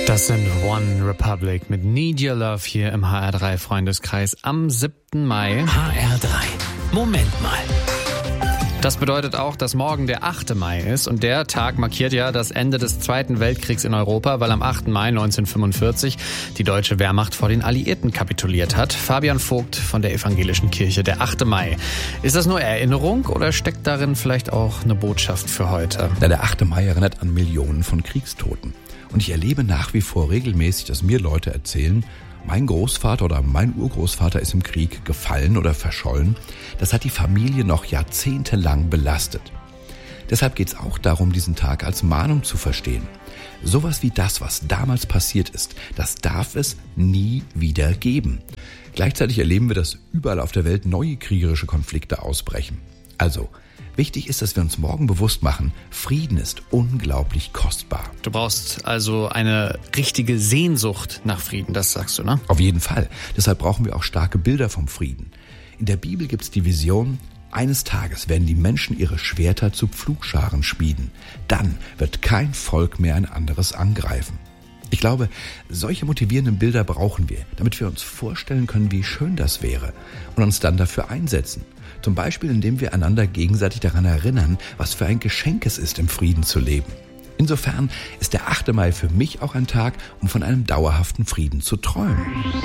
Das sind One Republic mit Need Your Love hier im HR3 Freundeskreis am 7. Mai. HR3. Moment mal. Das bedeutet auch, dass morgen der 8. Mai ist und der Tag markiert ja das Ende des Zweiten Weltkriegs in Europa, weil am 8. Mai 1945 die deutsche Wehrmacht vor den Alliierten kapituliert hat. Fabian Vogt von der Evangelischen Kirche, der 8. Mai. Ist das nur Erinnerung oder steckt darin vielleicht auch eine Botschaft für heute? Ja, der 8. Mai erinnert an Millionen von Kriegstoten. Und ich erlebe nach wie vor regelmäßig, dass mir Leute erzählen, mein Großvater oder mein Urgroßvater ist im Krieg gefallen oder verschollen. Das hat die Familie noch jahrzehntelang belastet. Deshalb geht es auch darum, diesen Tag als Mahnung zu verstehen. Sowas wie das, was damals passiert ist, das darf es nie wieder geben. Gleichzeitig erleben wir, dass überall auf der Welt neue kriegerische Konflikte ausbrechen. Also, wichtig ist, dass wir uns morgen bewusst machen, Frieden ist unglaublich kostbar. Du brauchst also eine richtige Sehnsucht nach Frieden, das sagst du, ne? Auf jeden Fall. Deshalb brauchen wir auch starke Bilder vom Frieden. In der Bibel gibt es die Vision, eines Tages werden die Menschen ihre Schwerter zu Pflugscharen schmieden. Dann wird kein Volk mehr ein anderes angreifen. Ich glaube, solche motivierenden Bilder brauchen wir, damit wir uns vorstellen können, wie schön das wäre und uns dann dafür einsetzen. Zum Beispiel, indem wir einander gegenseitig daran erinnern, was für ein Geschenk es ist, im Frieden zu leben. Insofern ist der 8. Mai für mich auch ein Tag, um von einem dauerhaften Frieden zu träumen.